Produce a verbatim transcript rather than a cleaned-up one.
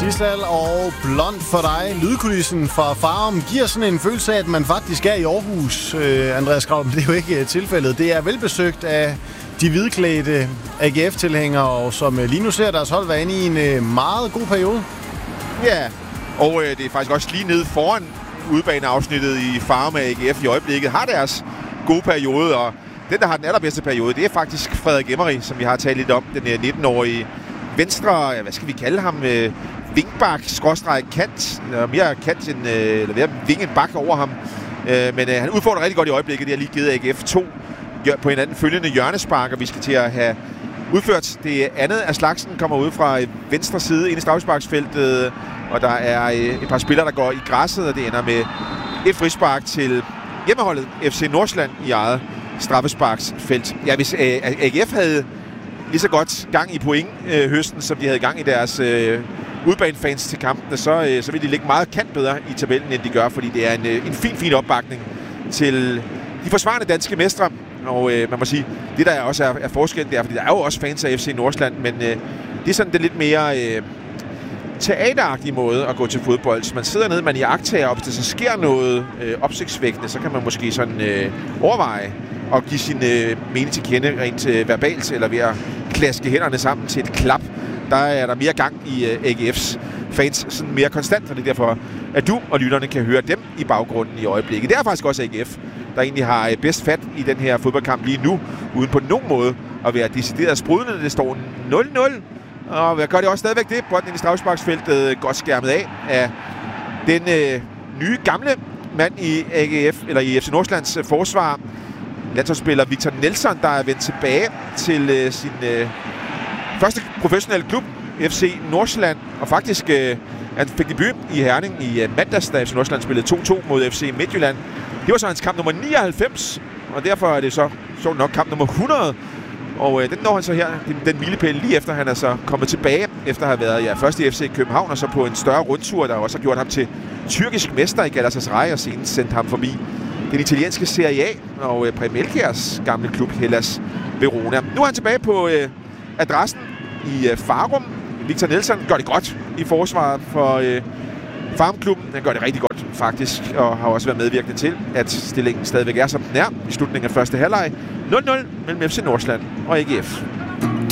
Sissal og Blond for dig. Lydkulissen fra Farum giver sådan en følelse af, at man faktisk er i Aarhus, øh, Andreas Grav, men det er jo ikke tilfældet. Det er velbesøgt af de hvidklædte A G F-tilhængere, og som lige nu ser deres hold være inde i en øh, meget god periode. Ja, og øh, det er faktisk også lige nede foran udebaneafsnittet i Farum A G F i øjeblikket har deres gode periode, og den, der har den allerbedste periode, det er faktisk Frederik Emery, som vi har talt lidt om, den nitten-årige venstre, hvad skal vi kalde ham, øh, vingbak, skråstreg, kant, eller mere kant end, øh, eller mere ving end bak over ham. Øh, men øh, han udfordrer rigtig godt i øjeblikket. Det har lige givet A G F to på hinanden følgende hjørnespark, og vi skal til at have udført det andet af slagsen, kommer ud fra venstre side ind i straffesparksfeltet, og der er øh, et par spillere, der går i græsset, og det ender med et frispark til hjemmeholdet F C Nordsjælland i eget straffesparksfelt. Ja, hvis øh, A G F havde lige så godt gang i point øh, høsten, som de havde gang i deres øh, udbanefans til kampene, så, øh, så vil de ligge meget kant bedre i tabellen, end de gør, fordi det er en, øh, en fin, fin opbakning til de forsvarende danske mestre. Og øh, man må sige, det der også er, er forskellen, det er, fordi der er jo også fans af F C Nordsjælland, men øh, det er sådan den lidt mere øh, teateragtige måde at gå til fodbold. Så man sidder nede, man iagttager, og hvis der så sker noget øh, opsigtsvækkende, så kan man måske sådan øh, overveje og give sin øh, mening til kende rent øh, verbalt, eller ved at klaske hænderne sammen til et klap. Der er der mere gang i øh, A G F's fans, sådan mere konstant, og det er derfor, at du og lytterne kan høre dem i baggrunden i øjeblikket. Det er faktisk også A G F, der egentlig har øh, bedst fat i den her fodboldkamp lige nu, uden på nogen måde at være decideret sprudlende. Det står nul nul, og hvad gør det også stadigvæk det? Bolden ind i straffesparksfeltet, godt skærmet af af den øh, nye gamle mand i A G F, eller i F C Nordsjællands øh, forsvar, landsholdsspiller Victor Nelson, der er vendt tilbage til øh, sin øh, første professionelle klub, F C Nordsjælland, og faktisk øh, han fik debut i Herning i øh, mandags, da F C Nordsjælland spillede to to mod F C Midtjylland. Det var så hans kamp nummer nioghalvfems, og derfor er det så sjovt nok kamp nummer hundrede, og øh, den når han så her, den, den milepæl lige efter han er så kommet tilbage, efter at have været ja, først i F C København, og så på en større rundtur, der også har gjort ham til tyrkisk mester i Galatasaray, og senest sendt ham forbi den italienske Serie A og øh, Preben Elkjærs gamle klub Hellas Verona. Nu er han tilbage på øh, adressen i øh, Farum. Victor Nelson gør det godt i forsvaret for øh, Farum-klubben. Han gør det rigtig godt faktisk, og har også været medvirkende til, at stillingen stadigvæk er, som den er i slutningen af første halvleg. nul nul mellem F C Nordsjælland og A G F.